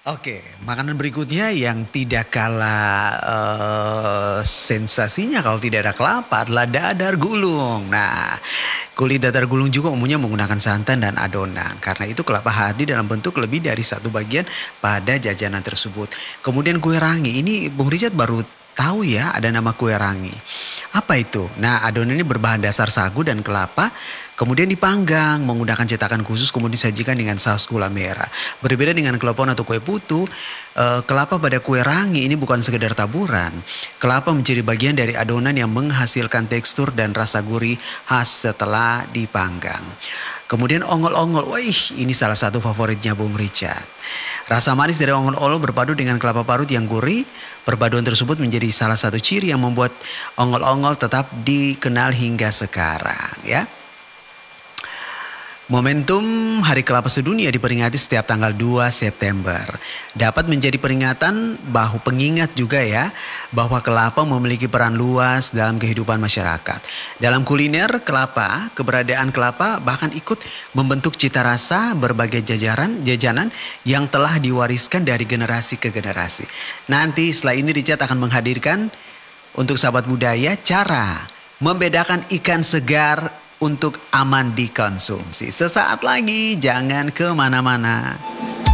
Oke, makanan berikutnya yang tidak kalah sensasinya kalau tidak ada kelapa adalah dadar gulung. Nah, kulit dadar gulung juga umumnya menggunakan santan dan adonan. Karena itu kelapa hadir dalam bentuk lebih dari satu bagian pada jajanan tersebut. Kemudian kue rangi, ini Bung Richard baru tahu ya ada nama kue rangi. Apa itu? Nah, adonan ini berbahan dasar sagu dan kelapa, kemudian dipanggang menggunakan cetakan khusus kemudian disajikan dengan saus gula merah. Berbeda dengan klepon atau kue putu, kelapa pada kue rangi ini bukan sekedar taburan. Kelapa menjadi bagian dari adonan yang menghasilkan tekstur dan rasa gurih khas setelah dipanggang. Kemudian ongol-ongol, wih ini salah satu favoritnya Bung Richard. Rasa manis dari ongol-ongol berpadu dengan kelapa parut yang gurih. Perpaduan tersebut menjadi salah satu ciri yang membuat ongol-ongol tetap dikenal hingga sekarang ya. Momentum Hari Kelapa Sedunia diperingati setiap tanggal 2 September. Dapat menjadi peringatan pengingat juga ya bahwa kelapa memiliki peran luas dalam kehidupan masyarakat. Dalam kuliner kelapa, keberadaan kelapa bahkan ikut membentuk cita rasa berbagai jajanan yang telah diwariskan dari generasi ke generasi. Nanti setelah ini Richard akan menghadirkan untuk sahabat budaya cara membedakan ikan segar untuk aman dikonsumsi. Sesaat lagi jangan kemana-mana.